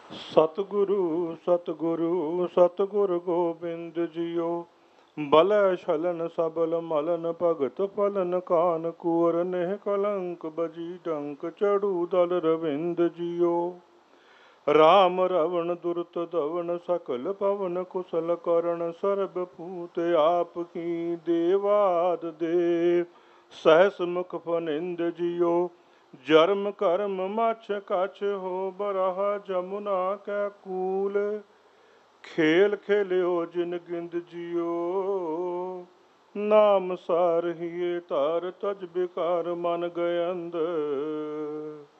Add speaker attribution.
Speaker 1: ਸਤਿਗੁਰੂ ਸਤਿਗੁਰੂ ਸਤਿਗੁਰ ਗੋਬਿੰਦ ਜੀਓ। ਬਲੈ ਛਲਨ ਸਬਲ ਮਲਨ ਭਗਤ ਫਲਨ ਕਾਨ ਕੁਰ ਨਹਿ ਕਲੰਕ ਬਜੀ ਡੰਕ ਚੜੂ ਦਲ ਰਵਿੰਦ ਜੀਓ। ਰਾਮ ਰਵਣ ਦੁਰਤ ਦਵਨ ਸਕਲ ਪਵਨ ਕੁਸਲ ਕਰਨ ਸਰਬ ਭੂਤ ਆਪ ਕੀ ਦੇਵਾਦ ਦੇਵ ਸਹਿਸ ਮੁਖ ਫਨਿੰਦ ਜੀਓ। ਜਰਮ ਕਰਮ ਮਛ ਕਛ ਹੋ ਬਰਹ ਜਮੁਨਾ ਕੈ ਕੂਲ ਖੇਲ ਖੇਲਿਓ ਜਿਨ ਗਿੰਦ ਜੀਓ। ਨਾਮ ਸਾਰਹੀਏ ਧਾਰ ਤਜ ਬਿਕਾਰ ਮਨ ਗਇੰਦ